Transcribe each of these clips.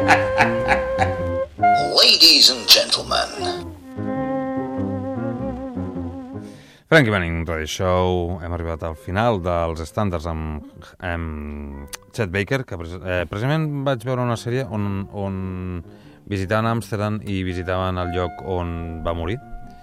Ladies and gentlemen. Frankie Manning Radio Show. Hem arribat al final dels estàndards amb Chet Baker, que precisament vaig veure una sèrie on visitaven Amsterdam i visitaven el lloc on va morir.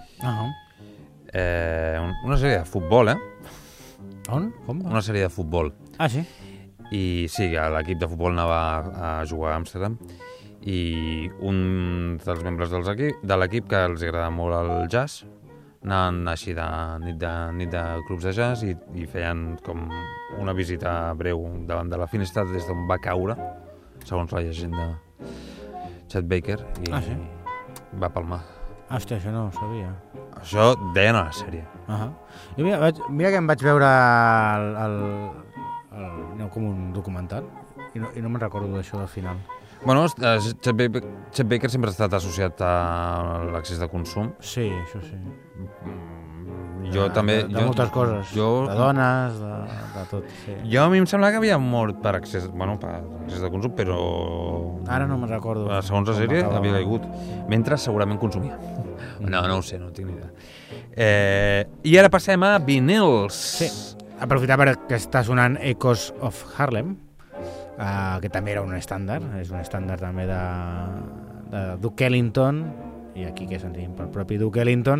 Una sèrie de futbol, On? Com? Una sèrie de futbol. Ah, sí? I sí, l'equip de futbol anava a jugar a Amsterdam i un dels membres de l'equip que els agrada molt el jazz anaven així de nit de clubs de jazz i feien com una visita breu davant de la finestra des d'on va caure, segons la llegenda, Chet Baker, i va palmar. Hòstia, això no ho sabia. Això deien a la sèrie. Mira que em vaig veure com un documental i no me'n recordo d'això del final. Bueno, Chet Baker sempre ha estat associat a l'accés de consum. Sí, això sí. Jo també... De moltes coses, de dones, de tot. Sí. Jo a mi em sembla que havia mort per accés de consum, però... Ara no me'n recordo. Segons la sèrie havia caigut, mentre segurament consumia. No ho sé, no tinc ni idea. I ara passem a vinils. Sí, aprofitar perquè està sonant Echoes of Harlem, que també era un estàndard, és un estàndard també de Duke Ellington, i aquí que sentim pel propi Duke Ellington.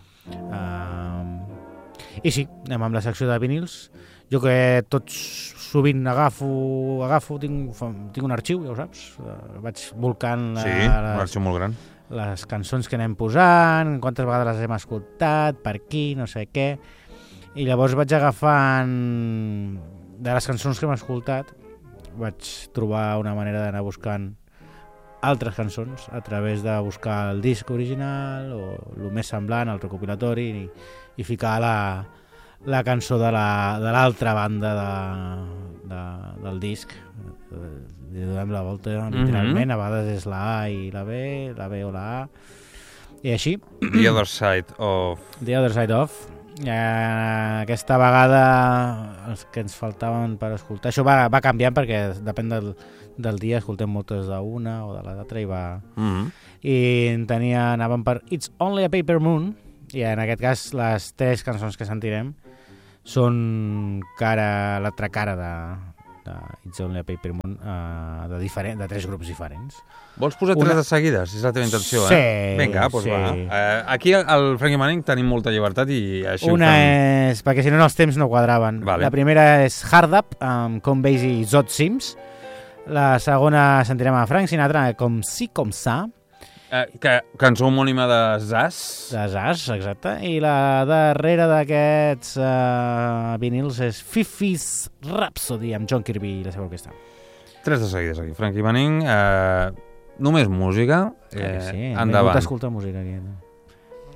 I sí, anem amb la secció de vinils. Jo que tots sovint agafo, tinc un arxiu, ja ho saps, vaig volcant un arxiu molt gran, les cançons que anem posant, quantes vegades les hem escoltat, per qui, no sé què, i llavors vaig agafant de les cançons que hem escoltat, vaig trobar una manera d'anar buscant altres cançons a través de buscar el disc original o el més semblant, el recopilatori, i ficar la cançó de l'altra banda del disc. Li donem la volta literalment, a vegades és la A i la B o la A, i així. The Other Side Of. Aquesta vegada els que ens faltaven per escoltar, això va canviant perquè depèn del dia, escoltem moltes d'una o de l'altra, i anàvem per It's Only a Paper Moon, i en aquest cas les 3 cançons que sentirem són l'altra cara de It's Only a Paper Moon, de 3 grups diferents. Vols posar 3 de seguides? És la teva intenció, sí, Vinga, doncs va. Aquí al Frankie Manning tenim molta llibertat i així una és, perquè si no els temps no quadraven. La primera és Hard Up, amb Com Basie i Zod Sims. La segona sentirem a Frank Sinatra, Com Si Com Sa. Cançó homònima de Zaz. De Zaz, exacte. I la darrera d'aquests vinils és Fifi's Rhapsody, amb John Kirby i la seva orquestra. 3 de seguides aquí. Frankie Manning, només música. Sí, endavant. m'he escoltar música aquí.